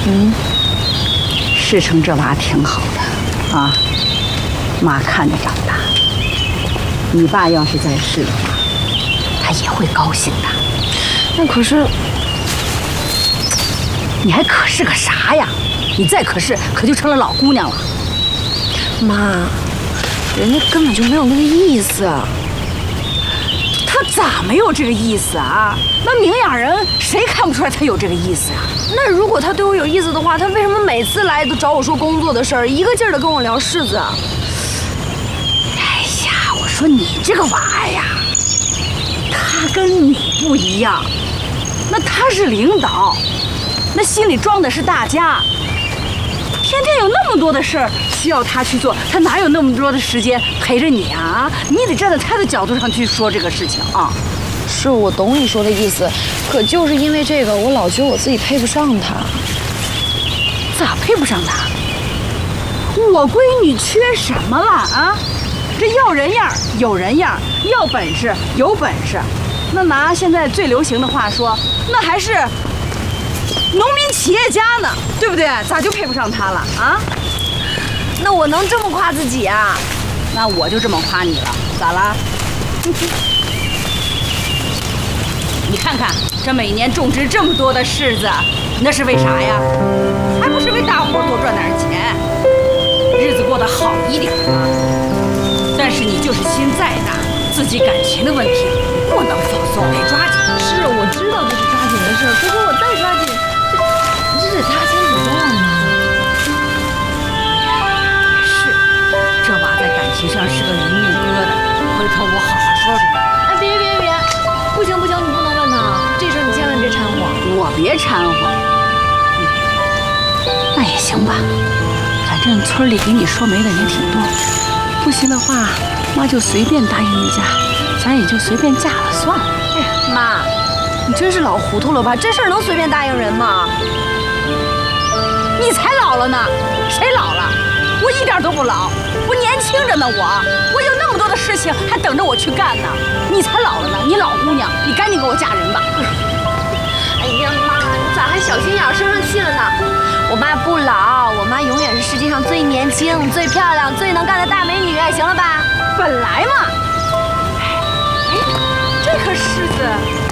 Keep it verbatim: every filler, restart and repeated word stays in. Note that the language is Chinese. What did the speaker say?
嗯， 世成这娃挺好的啊，妈看着长大。你爸要是在世的话，他也会高兴的。 那可是， 你还可是个啥呀？你再可是，可就成了老姑娘了。 妈，人家根本就没有那个意思。 他咋没有这个意思啊？那明眼人谁看不出来他有这个意思啊？ 那如果他对我有意思的话，他为什么每次来都找我说工作的事儿，一个劲儿的跟我聊柿子啊？ 哎呀，我说你这个娃呀，他跟你不一样，那他是领导，那心里装的是大家。天天有那么多的事儿需要他去做，他哪有那么多的时间陪着你啊？你得站在他的角度上去说这个事情啊。 是我懂你说的意思，可就是因为这个，我老觉得我自己配不上他。 咋配不上他？我闺女缺什么了啊？这要人样有人样，要本事有本事。那拿现在最流行的话说，那还是农民企业家呢，对不对？咋就配不上他了啊？ 那我能这么夸自己啊？ 那我就这么夸你了，咋啦？你看看，这每年种植这么多的柿子，那是为啥呀？还不是为大伙多赚点钱，日子过得好一点嘛。但是你就是心再大，自己感情的问题不能放松，得抓紧。 是，我知道这是抓紧的事，可是我再抓紧，这这得他先主动啊。 是，这娃在感情上是个人命疙瘩，回头我好好说说他。 哎，别别别，不行不行，你不能问他，这事儿你千万别掺和。 我别掺和。嗯，那也行吧，反正村里给你说媒的也挺多。不行的话，妈就随便答应一家，咱也就随便嫁了算了。 哎呀，妈，你真是老糊涂了吧？这事儿能随便答应人吗？ 你才老了呢，谁老了？我一点都不老，我年轻着呢，我我有那么多的事情还等着我去干呢。你才老了呢，你老姑娘，你赶紧给我嫁人吧。 哎呀妈，你咋还小心眼生上气了呢？我妈不老，我妈永远是世界上最年轻、最漂亮、最能干的大美女，行了吧？ 本来嘛。哎，这颗柿子